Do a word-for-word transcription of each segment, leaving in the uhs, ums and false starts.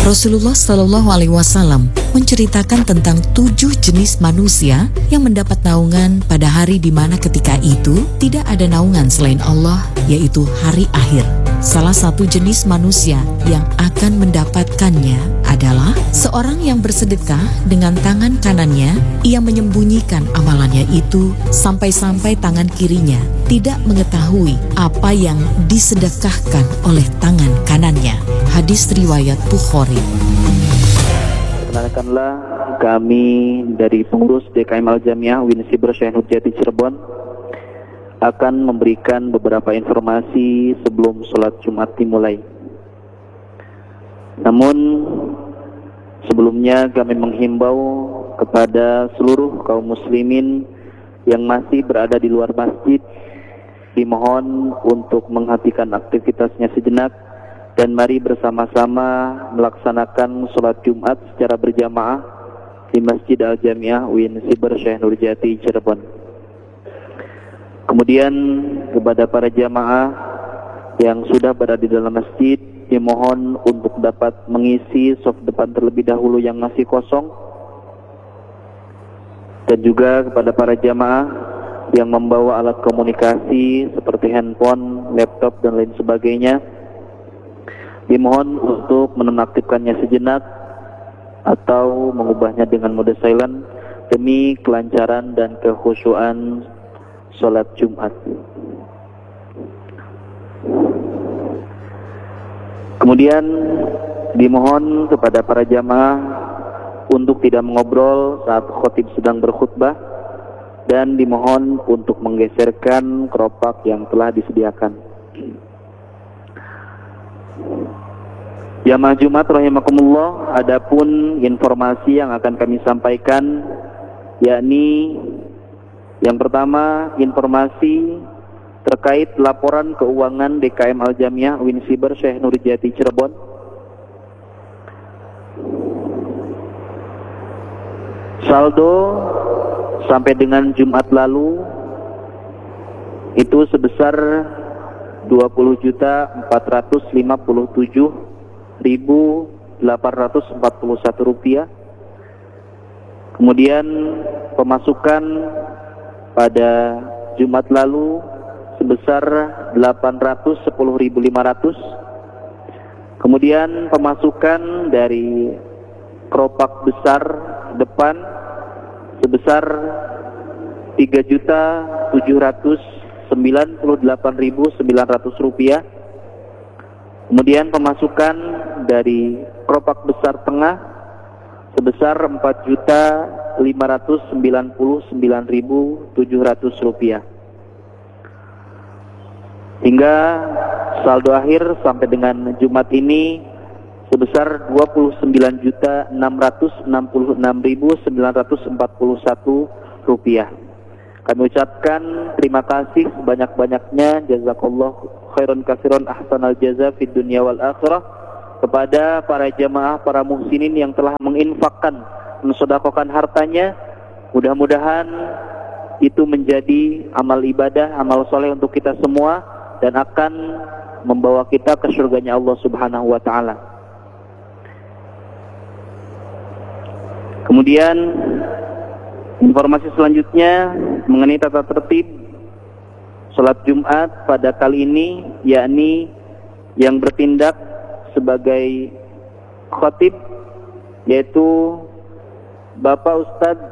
Rasulullah Shallallahu Alaihi Wasallam menceritakan tentang tujuh jenis manusia yang mendapat naungan pada hari di mana ketika itu tidak ada naungan selain Allah, yaitu hari akhir. Salah satu jenis manusia yang akan mendapatkannya adalah seorang yang bersedekah dengan tangan kanannya, ia menyembunyikan amalannya itu sampai-sampai tangan kirinya tidak mengetahui apa yang disedekahkan oleh tangan kanannya. Hadis riwayat Bukhari. Perkenalkanlah, kami dari pengurus D K M Al-Jamiah U I N Siber Syekh Nurjati Cirebon akan memberikan beberapa informasi sebelum sholat Jumat dimulai. Namun sebelumnya kami menghimbau kepada seluruh kaum muslimin yang masih berada di luar masjid, dimohon untuk menghentikan aktivitasnya sejenak dan mari bersama-sama melaksanakan sholat Jumat secara berjamaah di Masjid Al-Jamiah U I N Siber Syekh Nurjati Cirebon. Kemudian kepada para jamaah yang sudah berada di dalam masjid, dimohon untuk dapat mengisi saf depan terlebih dahulu yang masih kosong. Dan juga kepada para jamaah yang membawa alat komunikasi seperti handphone, laptop, dan lain sebagainya, dimohon untuk menonaktifkannya sejenak atau mengubahnya dengan mode silent demi kelancaran dan kekhusyuan sholat Jumat. Kemudian dimohon kepada para jamaah untuk tidak mengobrol saat khotib sedang berkhutbah dan dimohon untuk menggeserkan keropak yang telah disediakan. Jamaah Jumat rahimakumullah, adapun informasi yang akan kami sampaikan yakni yang pertama, informasi terkait laporan keuangan D K M Al-Jamiah U I N Siber Syekh Nurjati Cirebon. Saldo sampai dengan Jumat lalu itu sebesar dua puluh juta empat ratus lima puluh tujuh ribu delapan ratus empat puluh satu rupiah. Kemudian pemasukan pada Jumat lalu sebesar delapan ratus sepuluh ribu lima ratus. Kemudian pemasukan dari keropak besar depan sebesar tiga juta tujuh ratus sembilan puluh delapan ribu sembilan ratus rupiah. Kemudian pemasukan dari keropak besar tengah sebesar empat juta lima ratus sembilan puluh sembilan ribu tujuh ratus rupiah. Hingga saldo akhir sampai dengan Jumat ini sebesar dua puluh sembilan juta enam ratus enam puluh enam ribu sembilan ratus empat puluh satu rupiah. Kami ucapkan terima kasih sebanyak-banyaknya, jazakallah khairan katsiran ahsanal jaza fid dunya wal akhirah, kepada para jamaah, para muhsinin yang telah menginfakkan, mensedekahkan hartanya. Mudah-mudahan itu menjadi amal ibadah, amal soleh untuk kita semua dan akan membawa kita ke surganya Allah Subhanahu wa taala. Kemudian informasi selanjutnya mengenai tata tertib salat Jumat pada kali ini, yakni yang bertindak sebagai khatib yaitu Bapak Ustadz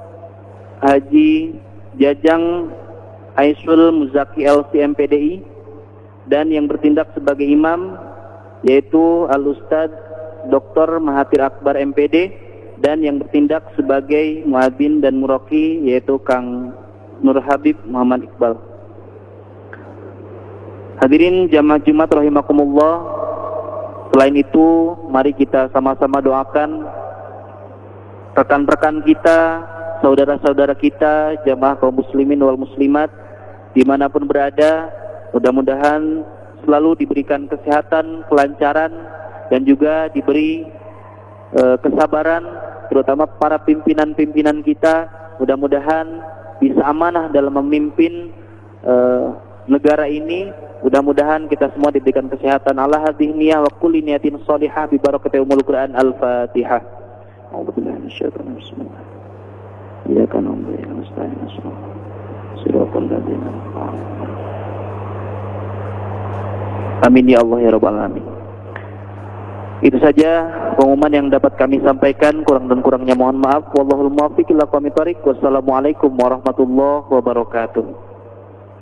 Haji Jajang Aisyul Muzaki L C M P D I, dan yang bertindak sebagai imam yaitu Al Ustadz Doktor Mahathir Akbar M P D, dan yang bertindak sebagai muadzin dan muraqi yaitu Kang Nur Habib Muhammad Iqbal. Hadirin jamaah Jumat rahimakumullah, selain itu mari kita sama-sama doakan rekan-rekan kita, saudara-saudara kita, jamaah kaum muslimin wal muslimat dimanapun berada, mudah-mudahan selalu diberikan kesehatan, kelancaran, dan juga diberi e, kesabaran, terutama para pimpinan-pimpinan kita, mudah-mudahan bisa amanah dalam memimpin e, negara ini. Mudah-mudahan kita semua diberikan kesehatan. Ala hadhihi niyah wa kulli niyatin shalihah bi barakati umul Quran. Al-Fatihah. A'udzubillahi minasyaitonir rajim. Iyyaka na'budu wa iyyaka nasta'in. Shiratal ladzina an'amta 'alaihim. Amin ya Allah ya rabbal alamin. Itu saja pengumuman yang dapat kami sampaikan. Kurang dan kurangnya mohon maaf. Wallahul muwaffiq ila aqwamit thoriq. Wassalamualaikum warahmatullahi wabarakatuh.